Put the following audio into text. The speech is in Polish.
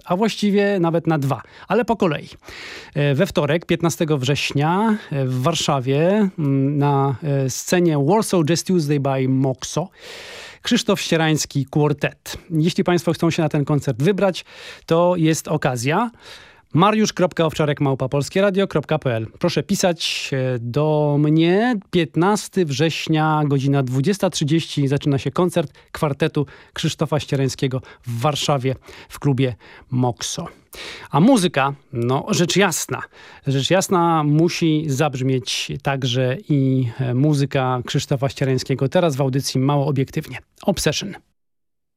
a właściwie nawet na 2, ale po kolei. We wtorek, 15 września w Warszawie na scenie Warsaw Jazz Tuesday by Moxo Krzysztof Ścierański Quartet. Jeśli Państwo chcą się na ten koncert wybrać, to jest okazja. mariusz.owczarek@polskieradio.pl. Proszę pisać do mnie. 15 września, godzina 20:30 zaczyna się koncert kwartetu Krzysztofa Ścierańskiego w Warszawie w klubie Moxo. A muzyka, no rzecz jasna musi zabrzmieć także i muzyka Krzysztofa Ścierańskiego. Teraz w audycji Mało Obiektywnie. Obsession.